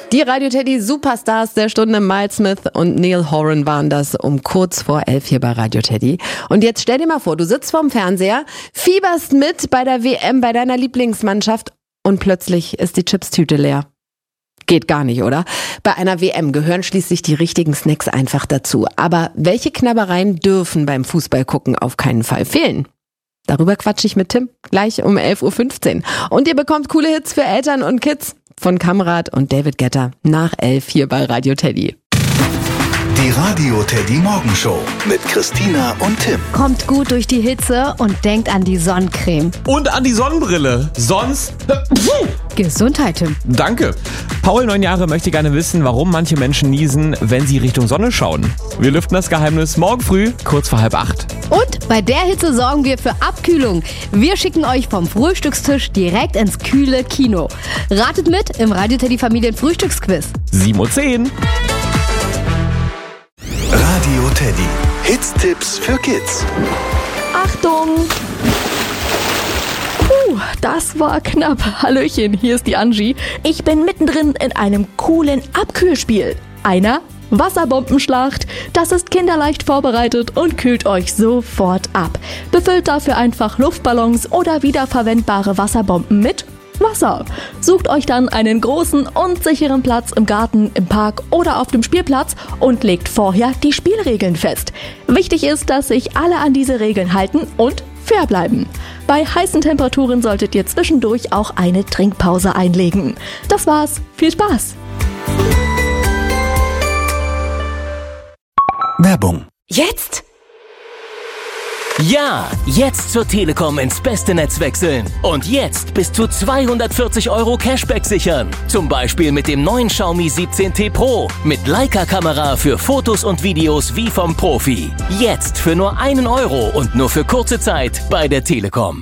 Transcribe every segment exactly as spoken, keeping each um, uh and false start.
Die Radio Teddy Superstars der Stunde, Miles Smith und Neil Horan waren das um kurz vor elf hier bei Radio Teddy. Und jetzt stell dir mal vor, du sitzt vorm Fernseher, fieberst mit bei der W M bei deiner Lieblingsmannschaft und plötzlich ist die Chipstüte leer. Geht gar nicht, oder? Bei einer W M gehören schließlich die richtigen Snacks einfach dazu. Aber welche Knabbereien dürfen beim Fußballgucken auf keinen Fall fehlen? Darüber quatsche ich mit Tim gleich um elf Uhr fünfzehn. Und ihr bekommt coole Hits für Eltern und Kids von Kamrat und David Guetta nach elf hier bei Radio Teddy. Die Radio Teddy Morgenshow mit Christina und Tim. Kommt gut durch die Hitze und denkt an die Sonnencreme. Und an die Sonnenbrille. Sonst... Gesundheit, Tim. Danke. Paul, neun Jahre, möchte gerne wissen, warum manche Menschen niesen, wenn sie Richtung Sonne schauen. Wir lüften das Geheimnis morgen früh, kurz vor halb acht. Und bei der Hitze sorgen wir für Abkühlung. Wir schicken euch vom Frühstückstisch direkt ins kühle Kino. Ratet mit im Radio Teddy Familien Frühstücksquiz. sieben Uhr zehn. Radio Teddy. Hits-Tipps für Kids. Achtung! Puh, das war knapp. Hallöchen, hier ist die Angie. Ich bin mittendrin in einem coolen Abkühlspiel. Einer Wasserbombenschlacht. Das ist kinderleicht vorbereitet und kühlt euch sofort ab. Befüllt dafür einfach Luftballons oder wiederverwendbare Wasserbomben mit Wasser. Sucht euch dann einen großen und sicheren Platz im Garten, im Park oder auf dem Spielplatz und legt vorher die Spielregeln fest. Wichtig ist, dass sich alle an diese Regeln halten und fair bleiben. Bei heißen Temperaturen solltet ihr zwischendurch auch eine Trinkpause einlegen. Das war's. Viel Spaß! Werbung. Jetzt? Ja, jetzt zur Telekom ins beste Netz wechseln. Und jetzt bis zu zweihundertvierzig Euro Cashback sichern. Zum Beispiel mit dem neuen Xiaomi siebzehn T Pro. Mit Leica-Kamera für Fotos und Videos wie vom Profi. Jetzt für nur einen Euro und nur für kurze Zeit bei der Telekom.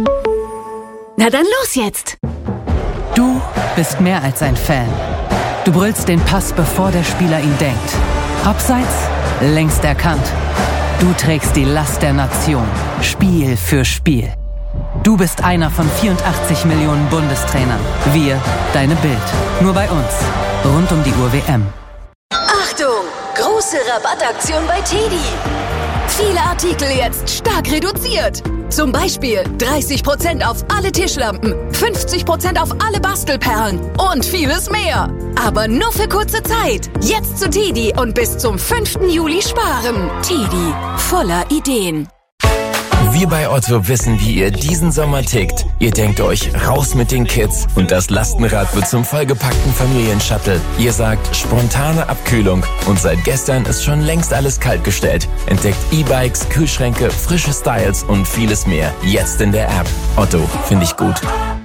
Na dann los jetzt! Du bist mehr als ein Fan. Du brüllst den Pass, bevor der Spieler ihn denkt. Abseits, längst erkannt. Du trägst die Last der Nation, Spiel für Spiel. Du bist einer von vierundachtzig Millionen Bundestrainern. Wir, deine Bild. Nur bei uns. Rund um die Uhr W M. Achtung! Große Rabattaktion bei Teddy. Viele Artikel jetzt stark reduziert. Zum Beispiel dreißig Prozent auf alle Tischlampen, fünfzig Prozent auf alle Bastelperlen und vieles mehr. Aber nur für kurze Zeit. Jetzt zu Teddy und bis zum fünften Juli sparen. Teddy, voller Ideen. Wir bei Otto wissen, wie ihr diesen Sommer tickt. Ihr denkt euch, raus mit den Kids und das Lastenrad wird zum vollgepackten Familienshuttle. Ihr sagt, spontane Abkühlung und seit gestern ist schon längst alles kaltgestellt. Entdeckt E-Bikes, Kühlschränke, frische Styles und vieles mehr. Jetzt in der App. Otto, finde ich gut.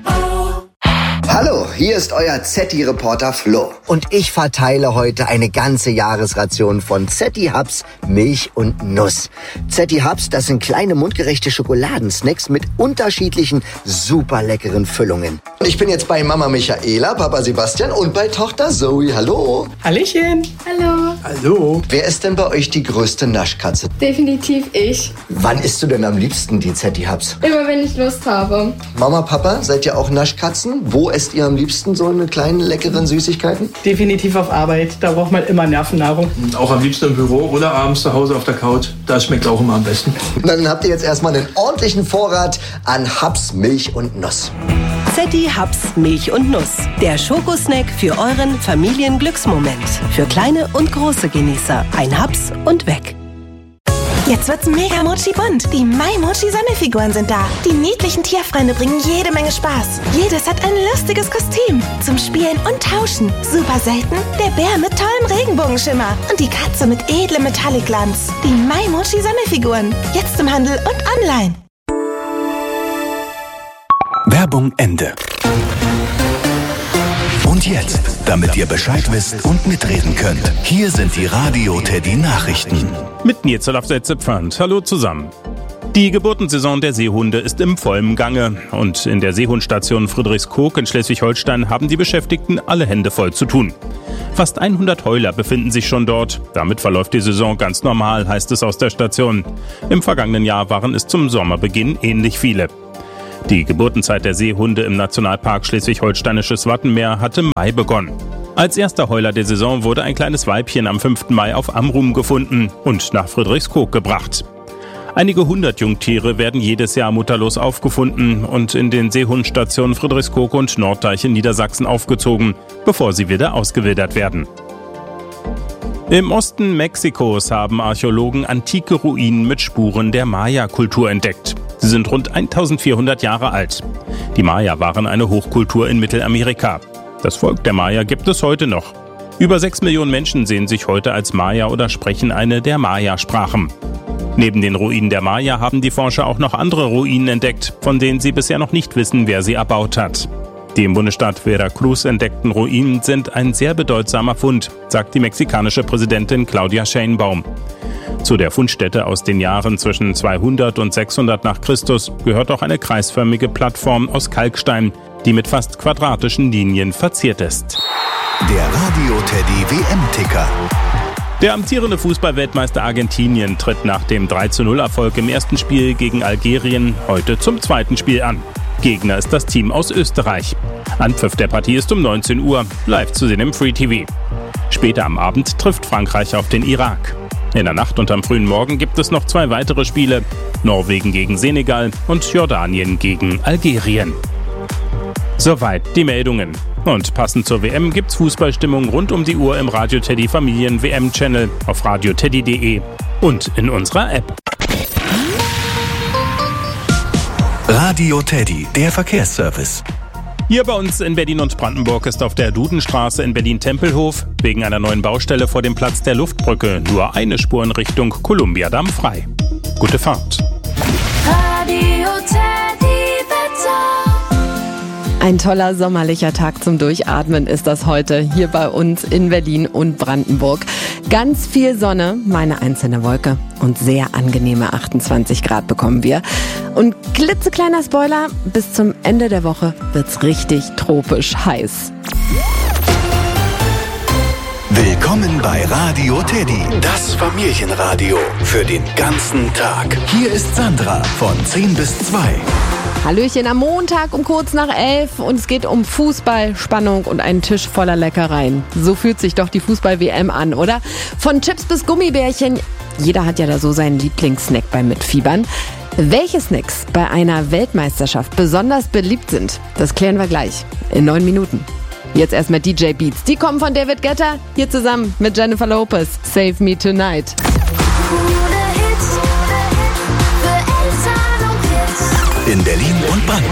Hallo, hier ist euer Zetti-Reporter Flo. Und ich verteile heute eine ganze Jahresration von Zetti Hubs Milch und Nuss. Zetti Hubs, das sind kleine mundgerechte Schokoladensnacks mit unterschiedlichen, super leckeren Füllungen. Und ich bin jetzt bei Mama Michaela, Papa Sebastian und bei Tochter Zoe. Hallo. Hallöchen. Hallo. Hallo. Wer ist denn bei euch die größte Naschkatze? Definitiv ich. Wann isst du denn am liebsten die Zetti Hubs? Immer wenn ich Lust habe. Mama, Papa, seid ihr auch Naschkatzen? Wo esst ihr am liebsten so eine kleinen, leckeren Süßigkeiten? Definitiv auf Arbeit. Da braucht man immer Nervennahrung. Auch am liebsten im Büro oder abends zu Hause auf der Couch. Das schmeckt auch immer am besten. Dann habt ihr jetzt erstmal einen ordentlichen Vorrat an Hubs, Milch und Nuss. Zetti Hubs Milch und Nuss. Der Schokosnack für euren Familienglücksmoment. Für kleine und große Genießer. Ein Hubs und weg. Jetzt wird's mega mochi bunt. Die My Mochi Sammelfiguren sind da. Die niedlichen Tierfreunde bringen jede Menge Spaß. Jedes hat ein lustiges Kostüm. Zum Spielen und Tauschen. Super selten der Bär mit tollem Regenbogenschimmer. Und die Katze mit edlem Metallicglanz. Die My Mochi Sammelfiguren. Jetzt im Handel und online. Werbung Ende. Und jetzt, damit ihr Bescheid wisst und mitreden könnt, hier sind die Radio Teddy Nachrichten. Mit Nils Zipfand. Hallo zusammen. Die Geburtensaison der Seehunde ist im vollen Gange. Und in der Seehundstation Friedrichskoog in Schleswig-Holstein haben die Beschäftigten alle Hände voll zu tun. Fast hundert Heuler befinden sich schon dort. Damit verläuft die Saison ganz normal, heißt es aus der Station. Im vergangenen Jahr waren es zum Sommerbeginn ähnlich viele. Die Geburtenzeit der Seehunde im Nationalpark Schleswig-Holsteinisches Wattenmeer hatte im Mai begonnen. Als erster Heuler der Saison wurde ein kleines Weibchen am fünften Mai auf Amrum gefunden und nach Friedrichskoog gebracht. Einige hundert Jungtiere werden jedes Jahr mutterlos aufgefunden und in den Seehundstationen Friedrichskoog und Norddeich in Niedersachsen aufgezogen, bevor sie wieder ausgewildert werden. Im Osten Mexikos haben Archäologen antike Ruinen mit Spuren der Maya-Kultur entdeckt. Sie sind rund eintausendvierhundert Jahre alt. Die Maya waren eine Hochkultur in Mittelamerika. Das Volk der Maya gibt es heute noch. Über sechs Millionen Menschen sehen sich heute als Maya oder sprechen eine der Maya-Sprachen. Neben den Ruinen der Maya haben die Forscher auch noch andere Ruinen entdeckt, von denen sie bisher noch nicht wissen, wer sie erbaut hat. Die im Bundesstaat Veracruz entdeckten Ruinen sind ein sehr bedeutsamer Fund, sagt die mexikanische Präsidentin Claudia Sheinbaum. Zu der Fundstätte aus den Jahren zwischen zweihundert und sechshundert nach Christus gehört auch eine kreisförmige Plattform aus Kalkstein, die mit fast quadratischen Linien verziert ist. Der Radio Teddy W M-Ticker. Der amtierende Fußballweltmeister Argentinien tritt nach dem drei zu null Erfolg im ersten Spiel gegen Algerien heute zum zweiten Spiel an. Gegner ist das Team aus Österreich. Anpfiff der Partie ist um neunzehn Uhr, live zu sehen im Free T V. Später am Abend trifft Frankreich auf den Irak. In der Nacht und am frühen Morgen gibt es noch zwei weitere Spiele: Norwegen gegen Senegal und Jordanien gegen Algerien. Soweit die Meldungen. Und passend zur W M gibt's Fußballstimmung rund um die Uhr im Radio Teddy Familien W M-Channel auf radioteddy punkt de und in unserer App. Radio Teddy, der Verkehrsservice. Hier bei uns in Berlin und Brandenburg ist auf der Dudenstraße in Berlin-Tempelhof wegen einer neuen Baustelle vor dem Platz der Luftbrücke nur eine Spur in Richtung Kolumbiadamm frei. Gute Fahrt. Radio Teddy Wetter. Ein toller sommerlicher Tag zum Durchatmen ist das heute hier bei uns in Berlin und Brandenburg. Ganz viel Sonne, meine einzelne Wolke und sehr angenehme achtundzwanzig Grad bekommen wir. Und klitzekleiner Spoiler, bis zum Ende der Woche wird's richtig tropisch heiß. Willkommen bei Radio Teddy, das Familienradio für den ganzen Tag. Hier ist Sandra von zehn bis zwei. Hallöchen am Montag um kurz nach elf und es geht um Fußball, Spannung und einen Tisch voller Leckereien. So fühlt sich doch die Fußball-W M an, oder? Von Chips bis Gummibärchen. Jeder hat ja da so seinen Lieblingssnack beim Mitfiebern. Welche Snacks bei einer Weltmeisterschaft besonders beliebt sind, das klären wir gleich in neun Minuten. Jetzt erstmal D J Beats. Die kommen von David Guetta, hier zusammen mit Jennifer Lopez. Save Me Tonight. In Berlin und Brandenburg.